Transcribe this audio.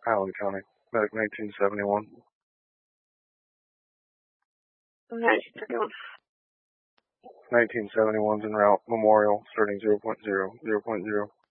Allen County, medic 1971. 1971. 1971's en route, Memorial, starting 0.0, 0.0.